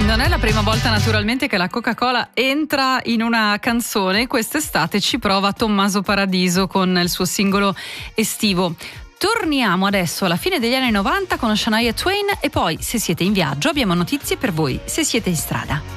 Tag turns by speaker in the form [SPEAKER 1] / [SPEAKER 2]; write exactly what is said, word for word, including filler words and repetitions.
[SPEAKER 1] Non è la prima volta naturalmente che la Coca-Cola entra in una canzone. Quest'estate ci prova Tommaso Paradiso con il suo singolo estivo. Torniamo adesso alla fine degli anni novanta con Shania Twain e poi, se siete in viaggio, abbiamo notizie per voi se siete in strada.